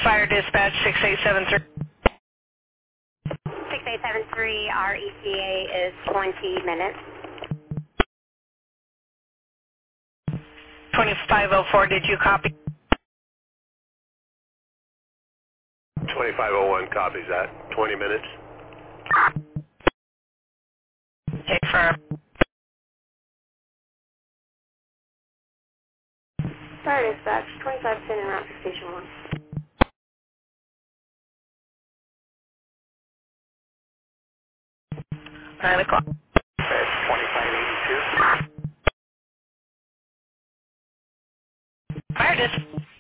Fire dispatch 6873. 6873, our ETA is 20 minutes. 2504, did you copy? 2501 copies that. 20 minutes. Okay, for Fire dispatch 2510 en route to station 1. 9 o'clock. That's 2582. Fire dispatch.